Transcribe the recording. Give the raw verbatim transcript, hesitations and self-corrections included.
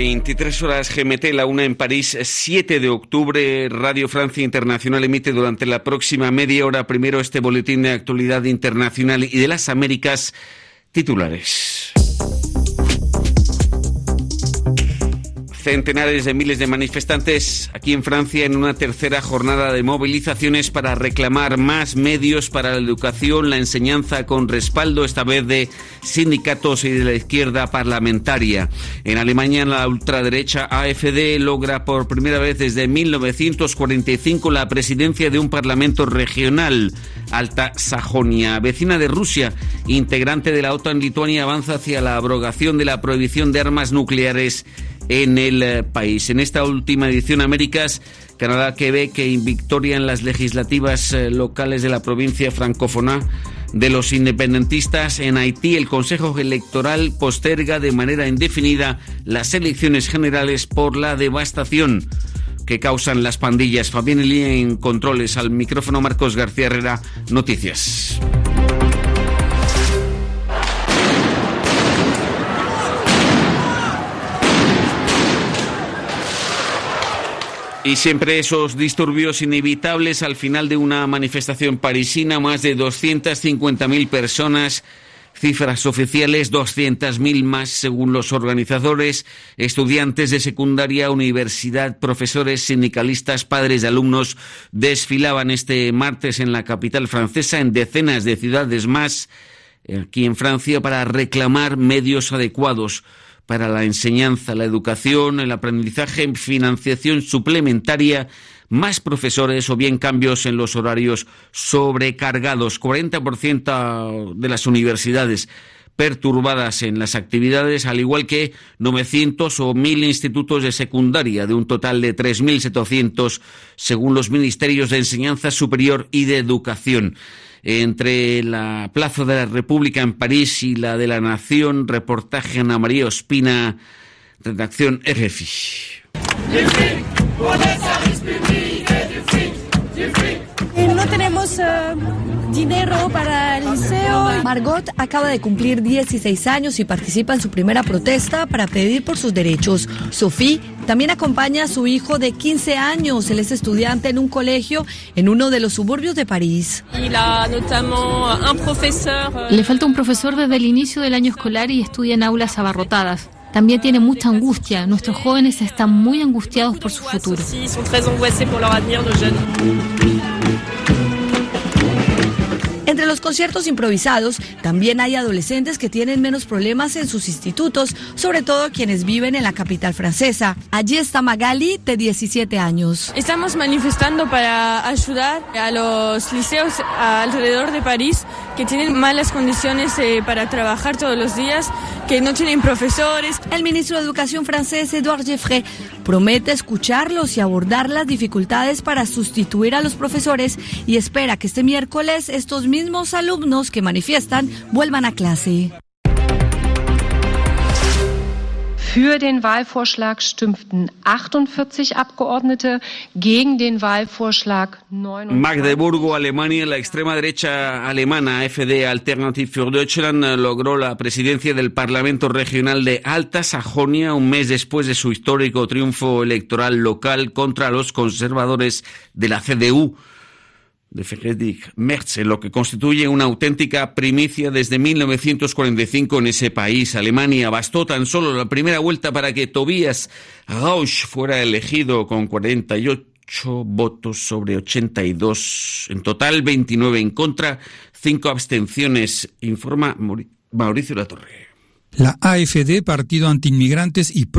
veintitrés horas G M T, la una en París, siete de octubre. Radio Francia Internacional emite durante la próxima media hora primero este boletín de actualidad internacional y de las Américas. Titulares. Centenares de miles de manifestantes aquí en Francia en una tercera jornada de movilizaciones para reclamar más medios para la educación, la enseñanza, con respaldo esta vez de sindicatos y de la izquierda parlamentaria. En Alemania, la ultraderecha A F D logra por primera vez desde mil novecientos cuarenta y cinco la presidencia de un parlamento regional. Alta Sajonia, vecina de Rusia, integrante de la OTAN, Lituania avanza hacia la abrogación de la prohibición de armas nucleares en el país. En esta última edición, Américas, Canadá, Quebec e victoria en las legislativas locales de la provincia francófona de los independentistas. En Haití, el Consejo Electoral posterga de manera indefinida las elecciones generales por la devastación que causan las pandillas. Fabián Elía en controles, al micrófono Marcos García Herrera, Noticias. Y siempre esos disturbios inevitables al final de una manifestación parisina, más de doscientas cincuenta mil personas, cifras oficiales, doscientas mil más según los organizadores, estudiantes de secundaria, universidad, profesores, sindicalistas, padres de alumnos, desfilaban este martes en la capital francesa, en decenas de ciudades más, aquí en Francia, para reclamar medios adecuados para la enseñanza, la educación, el aprendizaje, financiación suplementaria, más profesores o bien cambios en los horarios sobrecargados. cuarenta por ciento de las universidades perturbadas en las actividades, al igual que novecientos o mil institutos de secundaria, de un total de tres mil setecientos según los ministerios de Enseñanza Superior y de Educación. Entre la Plaza de la República en París y la de la Nación, reportaje Ana María Ospina, redacción R F I. No tenemos uh, dinero para el liceo. Margot acaba de cumplir dieciséis años y participa en su primera protesta para pedir por sus derechos. Sophie también acompaña a su hijo de quince años. Él es estudiante en un colegio en uno de los suburbios de París. Le falta un profesor desde el inicio del año escolar y estudia en aulas abarrotadas. También tiene mucha angustia. Nuestros jóvenes están muy angustiados por su futuro. Entre los conciertos improvisados, también hay adolescentes que tienen menos problemas en sus institutos, sobre todo quienes viven en la capital francesa. Allí está Magali, de diecisiete años. Estamos manifestando para ayudar a los liceos alrededor de París que tienen malas condiciones eh, para trabajar todos los días, que no tienen profesores. El ministro de Educación francés, Édouard Geoffroy, promete escucharlos y abordar las dificultades para sustituir a los profesores y espera que este miércoles estos mismos alumnos que manifiestan vuelvan a clase. Für den Wahlvorschlag stimmten achtundvierzig Abgeordnete, gegen den Wahlvorschlag neunundzwanzig. Magdeburgo, Alemania. La extrema derecha alemana A F D, Alternative für Deutschland, logró la presidencia del Parlamento Regional de Alta Sajonia un mes después de su histórico triunfo electoral local contra los conservadores de la C D U de Friedrich Merz, en lo que constituye una auténtica primicia desde mil novecientos cuarenta y cinco en ese país. Alemania. Bastó tan solo la primera vuelta para que Tobias Rausch fuera elegido con cuarenta y ocho votos sobre ochenta y dos. En total, veintinueve en contra, cinco abstenciones, informa Mauricio Latorre. La A F D, partido antiinmigrantes y